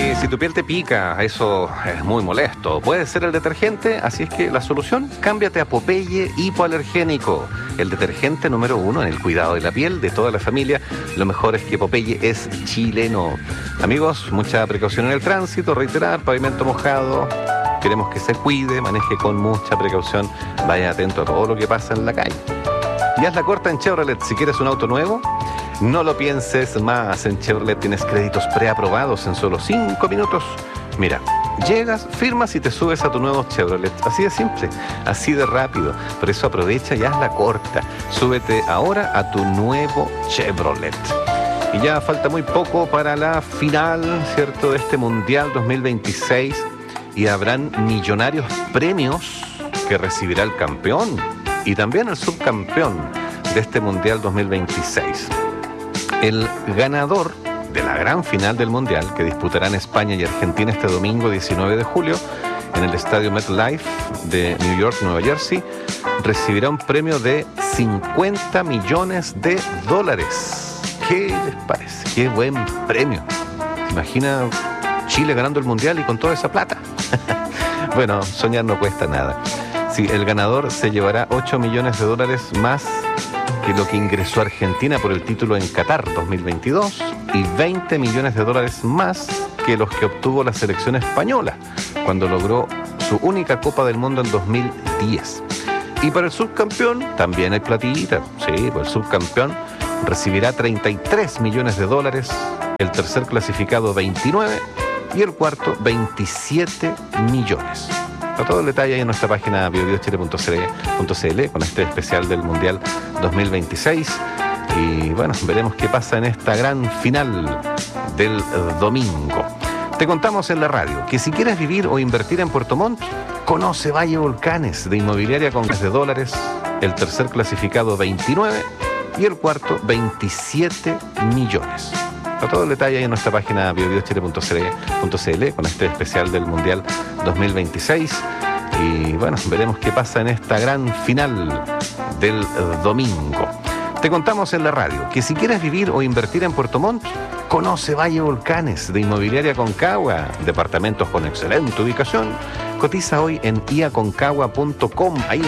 Y si tu piel te pica, eso es muy molesto. Puede ser el detergente, así es que la solución, cámbiate a Popeye Hipoalergénico, el detergente número 1 en el cuidado de la piel de toda la familia. Lo mejor es que Popeye es chileno. Amigos, mucha precaución en el tránsito, reiterar, pavimento mojado. Queremos que se cuide, maneje con mucha precaución, vaya atento a todo lo que pasa en la calle. Y haz la corta en Chevrolet. Si quieres un auto nuevo, no lo pienses más. En Chevrolet tienes créditos preaprobados en solo 5 minutos. Mira, llegas, firmas y te subes a tu nuevo Chevrolet. Así de simple, así de rápido. Por eso aprovecha y haz la corta. Súbete ahora a tu nuevo Chevrolet. Y ya falta muy poco para la final, ¿cierto?, de este Mundial 2026. Y habrán millonarios premios que recibirá el campeón y también el subcampeón de este Mundial 2026. El ganador de la gran final del Mundial, que disputarán España y Argentina este domingo 19 de julio en el estadio MetLife de New York, Nueva Jersey, recibirá un premio de $50 millones. ¿Qué les parece? ¡Qué buen premio! ¿Se imagina Chile ganando el Mundial y con toda esa plata? Bueno, soñar no cuesta nada. Sí, el ganador se llevará $8 millones más que lo que ingresó Argentina por el título en Qatar 2022 y $20 millones más que los que obtuvo la selección española cuando logró su única Copa del Mundo en 2010. Y para el subcampeón también hay platita. Sí, pues el subcampeón recibirá $33 millones, el tercer clasificado 29 y el cuarto 27 millones. A todo el detalle ahí en nuestra página biobiochile.cl con este especial del Mundial 2026. Y bueno, veremos qué pasa en esta gran final del domingo. Te contamos en la radio que si quieres vivir o invertir en Puerto Montt, conoce Valle Volcanes de Inmobiliaria con $, el tercer clasificado 29 y el cuarto 27 millones. A todo el detalle ahí en nuestra página biobiochile.cl con este especial del Mundial 2026. Y bueno, veremos qué pasa en esta gran final del domingo. Te contamos en la radio que si quieres vivir o invertir en Puerto Montt, conoce Valle Volcanes de Inmobiliaria Concagua, departamentos con excelente ubicación. Cotiza hoy en iaconcagua.com. Ahí